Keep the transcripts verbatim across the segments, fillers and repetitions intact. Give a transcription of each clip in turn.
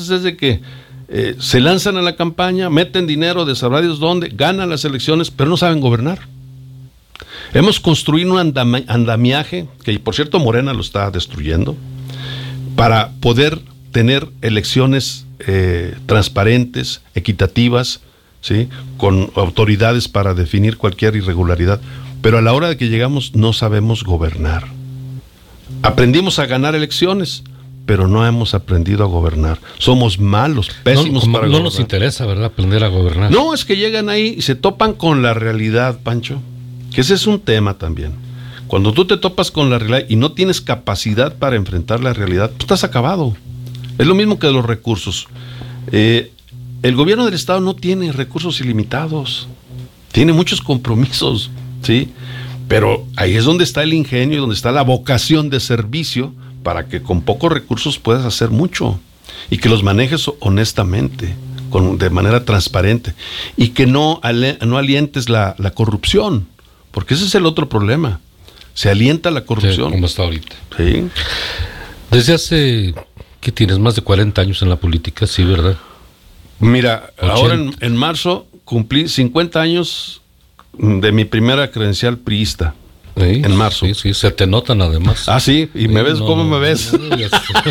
veces es de que eh, se lanzan a la campaña, meten dinero de sabrá Dios dónde, ganan las elecciones, pero no saben gobernar. Hemos construido un andami- andamiaje, que por cierto Morena lo está destruyendo, para poder tener elecciones eh, transparentes, equitativas, ¿sí? Con autoridades para definir cualquier irregularidad. Pero a la hora de que llegamos no sabemos gobernar. Aprendimos a ganar elecciones, pero no hemos aprendido a gobernar. Somos malos, pésimos no, para no gobernar. nos interesa, ¿verdad?, aprender a gobernar. No, es que llegan ahí y se topan con la realidad, Pancho, que ese es un tema también. Cuando tú te topas con la realidad y no tienes capacidad para enfrentar la realidad, pues estás acabado. Es lo mismo que de los recursos. Eh, el gobierno del Estado no tiene recursos ilimitados, tiene muchos compromisos, ¿sí? Pero ahí es donde está el ingenio y donde está la vocación de servicio para que con pocos recursos puedas hacer mucho y que los manejes honestamente, con, de manera transparente, y que no, ale, no alientes la, la corrupción, porque ese es el otro problema. Se alienta la corrupción. Sí, como está ahorita. Sí. Desde hace, ¿qué tienes? Más de cuarenta años en la política, sí, ¿verdad? Mira, ochenta. Ahora en, en marzo cumplí cincuenta años de mi primera credencial priista. Sí, en marzo. Sí, sí, se te notan además. Ah, sí, y sí, me ves, no, ¿cómo no, me ves? No, no,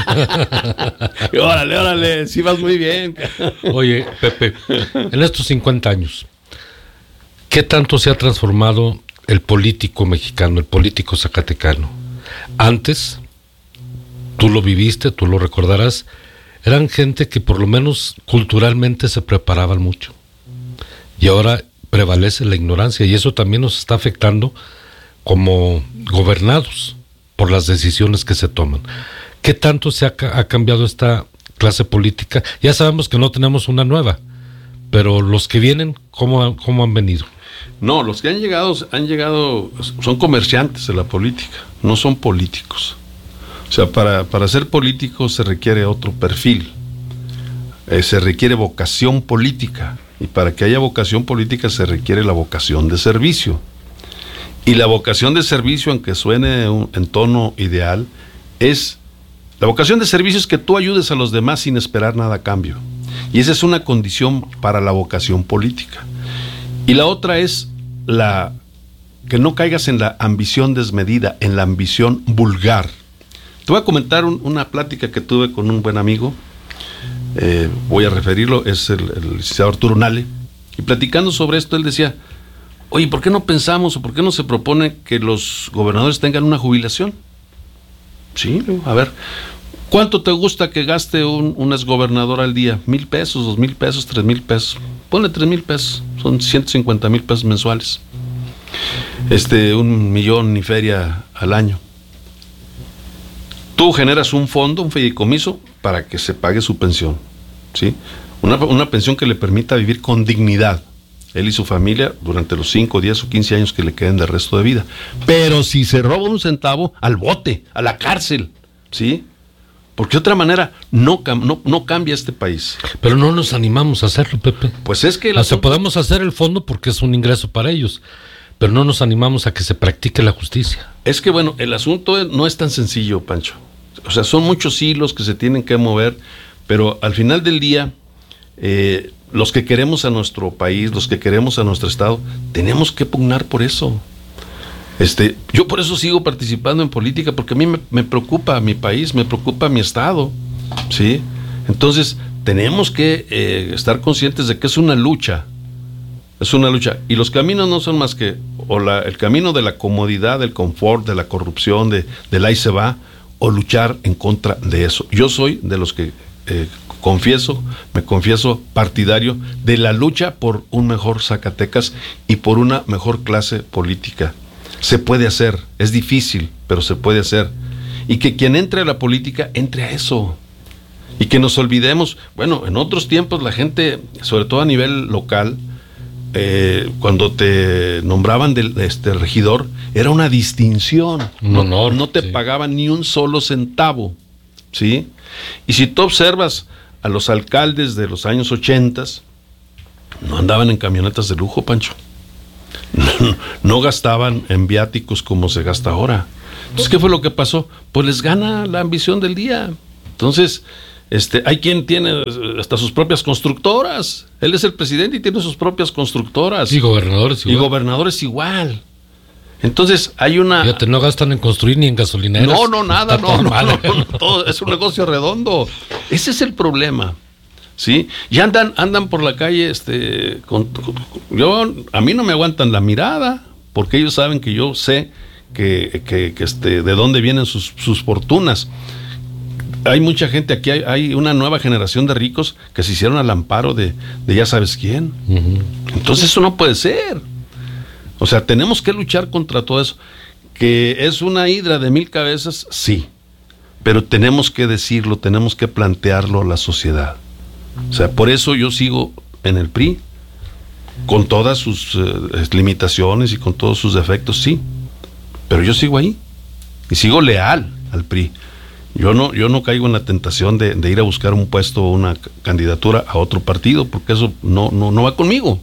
ya órale, órale, sí vas muy bien. Oye, Pepe, en estos cincuenta años, ¿qué tanto se ha transformado el político mexicano, el político zacatecano? Antes, tú lo viviste, tú lo recordarás, eran gente que por lo menos culturalmente se preparaban mucho. Y ahora prevalece la ignorancia y eso también nos está afectando como gobernados por las decisiones que se toman. ¿Qué tanto se ha, ha cambiado esta clase política? Ya sabemos que no tenemos una nueva, pero los que vienen, ¿cómo, cómo han venido? No, los que han llegado, han llegado, son comerciantes de la política, no son políticos. O sea, para, para ser político se requiere otro perfil, eh, se requiere vocación política, y para que haya vocación política se requiere la vocación de servicio. Y la vocación de servicio, aunque suene un, en tono ideal, es, la vocación de servicio es que tú ayudes a los demás sin esperar nada a cambio. Y esa es una condición para la vocación política. Y la otra es la que no caigas en la ambición desmedida, en la ambición vulgar. Te voy a comentar un, una plática que tuve con un buen amigo, eh, voy a referirlo, es el, el licenciado Arturo Nale, y platicando sobre esto él decía, oye, ¿por qué no pensamos o por qué no se propone que los gobernadores tengan una jubilación? Sí, a ver, ¿cuánto te gusta que gaste un, un exgobernador al día? ¿Mil pesos, dos mil pesos, tres mil pesos? Ponle tres mil pesos, son ciento cincuenta mil pesos mensuales. Este, un millón y feria al año. Tú generas un fondo, un fideicomiso, para que se pague su pensión, ¿sí? Una, una pensión que le permita vivir con dignidad, él y su familia, durante los cinco, diez o quince años que le queden de resto de vida. Pero si se roba un centavo, al bote, a la cárcel, ¿sí? Porque de otra manera no, no, no cambia este país. Pero no nos animamos a hacerlo, Pepe. Pues es que... O sea, podemos hacer el fondo porque es un ingreso para ellos, pero no nos animamos a que se practique la justicia. Es que bueno, el asunto no es tan sencillo, Pancho. O sea, son muchos hilos que se tienen que mover, pero al final del día, eh, los que queremos a nuestro país, los que queremos a nuestro estado, tenemos que pugnar por eso. Este, yo por eso sigo participando en política, porque a mí me, me preocupa mi país, me preocupa mi estado, ¿sí? Entonces, tenemos que eh, estar conscientes de que es una lucha, es una lucha, y los caminos no son más que o la, el camino de la comodidad, del confort, de la corrupción, de, del ahí se va, o luchar en contra de eso. Yo soy de los que eh, confieso, me confieso partidario de la lucha por un mejor Zacatecas y por una mejor clase política. Se puede hacer, es difícil, pero se puede hacer. Y que quien entre a la política, entre a eso. Y que nos olvidemos, bueno, en otros tiempos la gente, sobre todo a nivel local, eh, cuando te nombraban de, de este regidor, era una distinción. Un honor, no, no te sí. pagaban ni un solo centavo, ¿sí? Y si tú observas a los alcaldes de los años ochentas, no andaban en camionetas de lujo, Pancho. No, no gastaban en viáticos como se gasta ahora. Entonces, ¿qué fue lo que pasó? Pues les gana la ambición del día. Entonces, Este, hay quien tiene hasta sus propias constructoras. Él es el presidente y tiene sus propias constructoras. Y gobernadores igual. Y gobernadores igual. Entonces hay una... Fíjate, no gastan en construir ni en gasolineras. No, no, nada, no, no, no, no, todo es un negocio redondo. Ese es el problema, ¿sí? Y andan, andan por la calle, este, con, con, yo, a mí no me aguantan la mirada, porque ellos saben que yo sé que, que, que este, de dónde vienen sus, sus fortunas. Hay mucha gente aquí, hay, hay una nueva generación de ricos que se hicieron al amparo de, de ya sabes quién. Uh-huh. Entonces eso no puede ser. O sea, tenemos que luchar contra todo eso. Que es una hidra de mil cabezas, sí. Pero tenemos que decirlo, tenemos que plantearlo a la sociedad. O sea, por eso yo sigo en el P R I, con todas sus eh, limitaciones y con todos sus defectos, sí. Pero yo sigo ahí. Y sigo leal al P R I. Yo no, yo no caigo en la tentación de, de ir a buscar un puesto o una c- candidatura a otro partido, porque eso no, no, no va conmigo.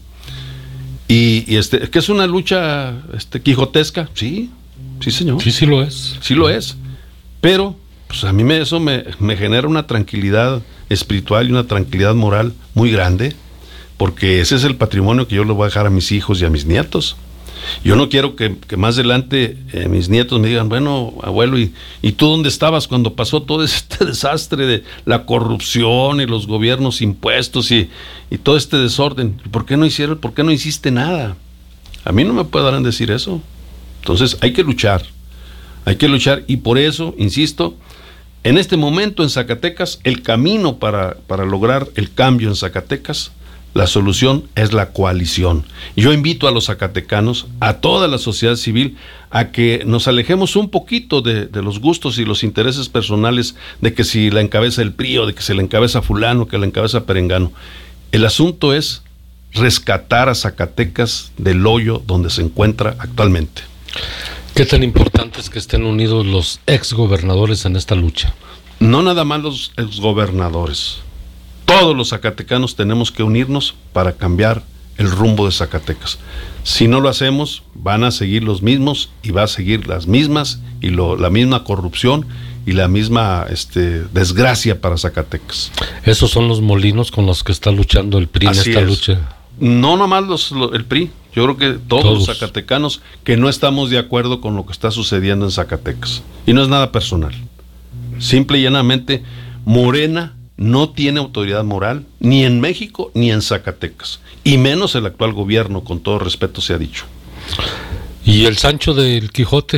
Y, y este, que es una lucha este, quijotesca, sí, sí señor. Sí, sí lo es. Sí lo es. Pero, pues a mí me, eso me, me genera una tranquilidad espiritual y una tranquilidad moral muy grande, porque ese es el patrimonio que yo le voy a dejar a mis hijos y a mis nietos. Yo no quiero que, que más adelante eh, mis nietos me digan, bueno, abuelo, ¿y, ¿y tú dónde estabas cuando pasó todo este desastre de la corrupción y los gobiernos impuestos y, y todo este desorden? ¿Por qué no hicieron, por qué no hiciste nada? A mí no me pueden decir eso. Entonces hay que luchar, hay que luchar y por eso, insisto, en este momento en Zacatecas, el camino para, para lograr el cambio en Zacatecas, la solución es la coalición. Yo invito a los zacatecanos, a toda la sociedad civil, a que nos alejemos un poquito de, de los gustos y los intereses personales de que si la encabeza el P R I o de que se la encabeza fulano, que la encabeza perengano. El asunto es rescatar a Zacatecas del hoyo donde se encuentra actualmente. ¿Qué tan importante es que estén unidos los exgobernadores en esta lucha? No nada más los exgobernadores. Todos los zacatecanos tenemos que unirnos para cambiar el rumbo de Zacatecas. Si no lo hacemos, van a seguir los mismos y va a seguir las mismas y lo, la misma corrupción y la misma este, desgracia para Zacatecas. Esos son los molinos con los que está luchando el P R I Así en esta es. lucha. No nomás los, lo, el P R I, yo creo que todos, todos los zacatecanos que no estamos de acuerdo con lo que está sucediendo en Zacatecas. Y no es nada personal. Simple y llanamente, Morena no tiene autoridad moral ni en México ni en Zacatecas, y menos el actual gobierno, con todo respeto se ha dicho. ¿Y el Sancho del Quijote?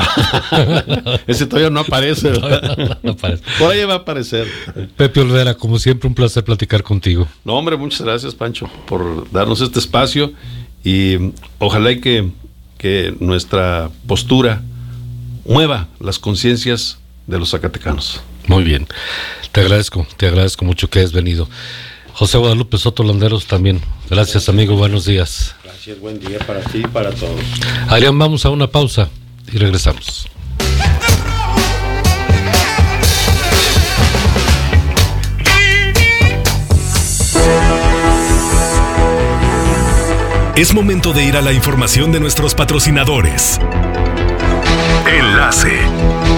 Ese todavía no aparece, ¿verdad? No aparece. Por ahí va a aparecer. Pepe Olvera, como siempre, un placer platicar contigo. No, hombre, muchas gracias, Pancho, por darnos este espacio y ojalá y que, que nuestra postura mueva las conciencias de los zacatecanos. Muy bien, te agradezco, te agradezco mucho que hayas venido. José Guadalupe Soto Landeros también, gracias amigo, buenos días. Gracias, buen día para ti y para todos. Adrián, vamos a una pausa y regresamos. Es momento de ir a la información de nuestros patrocinadores. Enlace.